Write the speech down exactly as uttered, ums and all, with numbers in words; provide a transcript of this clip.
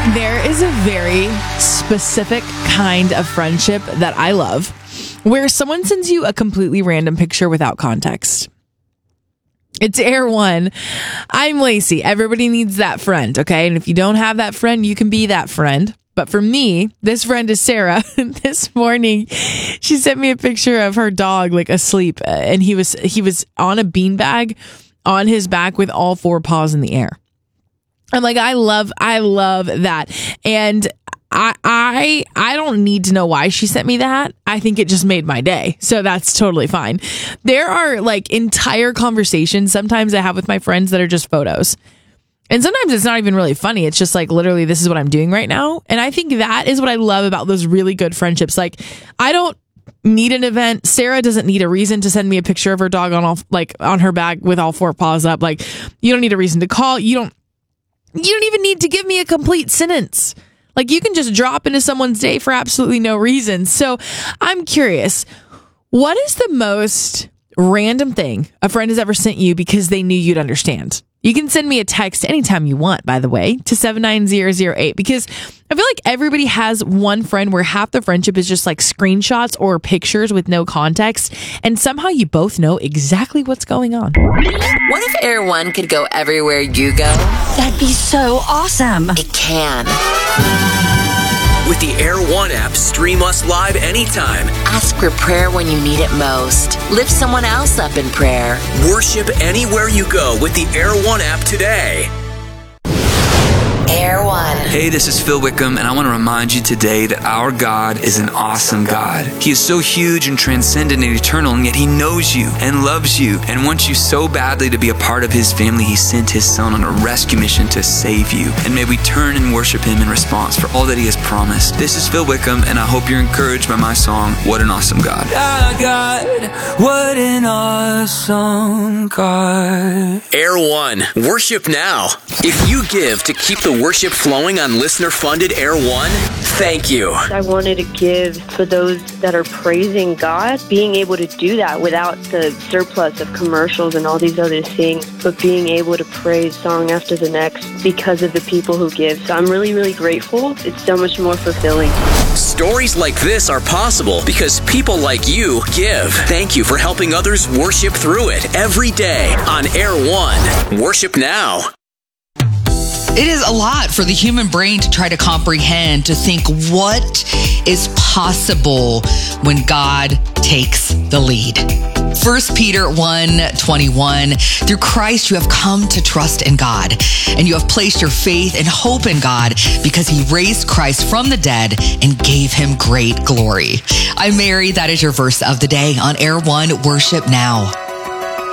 There is a very specific kind of friendship that I love where someone sends you a completely random picture without context. It's Air One. I'm Lacey. Everybody needs that friend, okay? And if you don't have that friend, you can be that friend. But for me, this friend is Sarah. This morning, she sent me a picture of her dog, like asleep, and he was he was on a beanbag on his back with all four paws in the air. I'm like, I love, I love that. And I, I, I don't need to know why she sent me that. I think it just made my day. So that's totally fine. There are like entire conversations sometimes I have with my friends that are just photos. And sometimes it's not even really funny. It's just like, literally, this is what I'm doing right now. And I think that is what I love about those really good friendships. Like, I don't need an event. Sarah doesn't need a reason to send me a picture of her dog on all, like on her back with all four paws up. Like, you don't need a reason to call. You don't, you don't even need to give me a complete sentence. Like, you can just drop into someone's day for absolutely no reason. So I'm curious, what is the most random thing a friend has ever sent you because they knew you'd understand? You can send me a text anytime you want, by the way, to seven nine zero zero eight, because I feel like everybody has one friend where half the friendship is just like screenshots or pictures with no context, and somehow you both know exactly what's going on. What if Air One could go everywhere you go? That'd be so awesome. It can. With the Air One app, stream us live anytime. Ask for prayer when you need it most. Lift someone else up in prayer. Worship anywhere you go with the Air One app today. Air One. Hey, this is Phil Wickham, and I want to remind you today that our God is an awesome God. He is so huge and transcendent and eternal, and yet He knows you and loves you and wants you so badly to be a part of His family. He sent His Son on a rescue mission to save you. And may we turn and worship Him in response for all that He has promised. This is Phil Wickham, and I hope you're encouraged by my song, What an Awesome God. Our God, what an awesome God. Air One, worship now. If you give to keep the worship flowing on listener-funded Air One, thank you. I wanted to give for those that are praising God, being able to do that without the surplus of commercials and all these other things, but being able to praise song after the next because of the people who give. So I'm really, really grateful. It's so much more fulfilling. Stories like this are possible because people like you give. Thank you for helping others worship through it every day on Air One. Worship now. It is a lot for the human brain to try to comprehend, to think what is possible when God takes the lead. First Peter one twenty-one, through Christ you have come to trust in God, and you have placed your faith and hope in God because He raised Christ from the dead and gave Him great glory. I'm Mary. That is your verse of the day on Air One Worship Now.